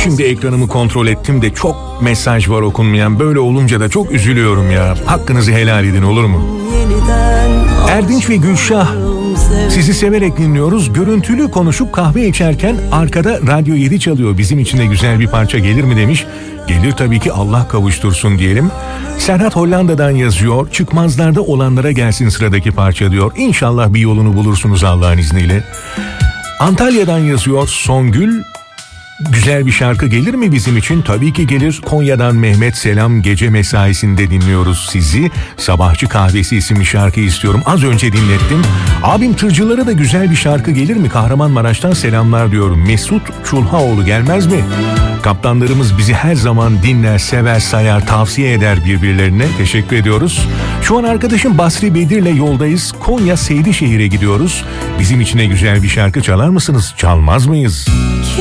Şimdi ekranımı kontrol ettim de çok mesaj var okunmayan. Böyle olunca da çok üzülüyorum ya. Hakkınızı helal edin, olur mu? Erdinç ve Gülşah, sizi severek dinliyoruz. Görüntülü konuşup kahve içerken arkada Radyo 7 çalıyor. Bizim için de güzel bir parça gelir mi demiş. Gelir tabii ki, Allah kavuştursun diyelim. Serhat Hollanda'dan yazıyor. Çıkmazlarda olanlara gelsin sıradaki parça diyor. İnşallah bir yolunu bulursunuz Allah'ın izniyle. Antalya'dan yazıyor Songül. Güzel bir şarkı gelir mi bizim için? Tabii ki gelir. Konya'dan Mehmet, selam, gece mesaisinde dinliyoruz sizi. Sabahçı Kahvesi isimli şarkı istiyorum. Az önce dinlettim. Abim tırcılara da güzel bir şarkı gelir mi? Kahramanmaraş'tan selamlar diyorum. Mesut Çulhaoğlu gelmez mi? Kaptanlarımız bizi her zaman dinler, sever, sayar, tavsiye eder birbirlerine. Teşekkür ediyoruz. Şu an arkadaşım Basri Bedir'le yoldayız. Konya Seydişehir'e gidiyoruz. Bizim için de güzel bir şarkı çalar mısınız? Çalmaz mıyız?